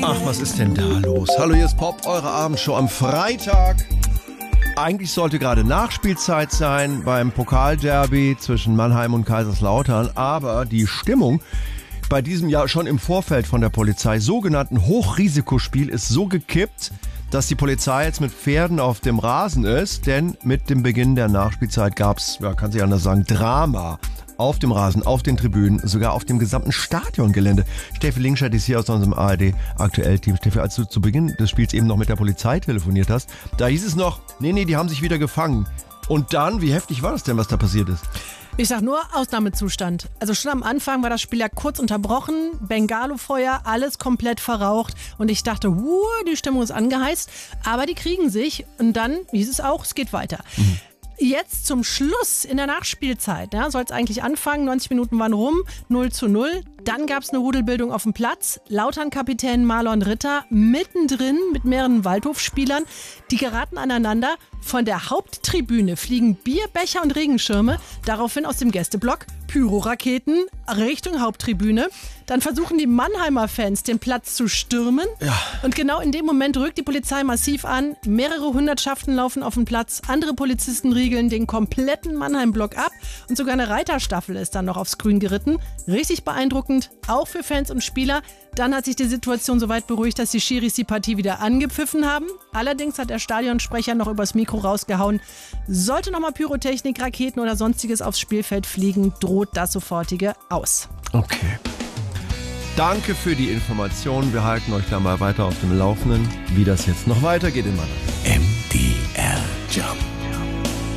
Ach, was ist denn da los? Hallo, hier ist Pop, eure Abendshow am Freitag. Eigentlich sollte gerade Nachspielzeit sein beim Pokalderby zwischen Mannheim und Kaiserslautern, aber die Stimmung bei diesem ja schon im Vorfeld von der Polizei sogenannten Hochrisikospiel ist so gekippt, dass die Polizei jetzt mit Pferden auf dem Rasen ist, denn mit dem Beginn der Nachspielzeit gab's, ja, kann sich anders sagen, Drama. Auf dem Rasen, auf den Tribünen, sogar auf dem gesamten Stadiongelände. Steffi Linkscheid ist hier aus unserem ARD-Aktuell-Team. Steffi, als du zu Beginn des Spiels eben noch mit der Polizei telefoniert hast, da hieß es noch, nee, die haben sich wieder gefangen. Und dann, wie heftig war das denn, was da passiert ist? Ich sag nur Ausnahmezustand. Also schon am Anfang war das Spiel ja kurz unterbrochen, Bengalo-Feuer, alles komplett verraucht und ich dachte, die Stimmung ist angeheizt, aber die kriegen sich und dann hieß es auch, es geht weiter. Jetzt zum Schluss in der Nachspielzeit, ja, soll es eigentlich anfangen, 90 Minuten waren rum, 0:0. Dann gab es eine Rudelbildung auf dem Platz. Lautern-Kapitän Marlon Ritter mittendrin mit mehreren Waldhofspielern. Die geraten aneinander. Von der Haupttribüne fliegen Bierbecher und Regenschirme. Daraufhin aus dem Gästeblock Pyroraketen Richtung Haupttribüne. Dann versuchen die Mannheimer Fans, den Platz zu stürmen. Ja. Und genau in dem Moment rückt die Polizei massiv an. Mehrere Hundertschaften laufen auf den Platz. Andere Polizisten riegeln den kompletten Mannheim-Block ab. Und sogar eine Reiterstaffel ist dann noch aufs Grün geritten. Richtig beeindruckend, auch für Fans und Spieler. Dann hat sich die Situation so weit beruhigt, dass die Schiris die Partie wieder angepfiffen haben. Allerdings hat der Stadionsprecher noch übers Mikro rausgehauen. Sollte nochmal Pyrotechnik, Raketen oder sonstiges aufs Spielfeld fliegen, droht das sofortige Aus. Okay. Danke für die Informationen. Wir halten euch da mal weiter auf dem Laufenden, wie das jetzt noch weitergeht in Mannheim. MDR Jump.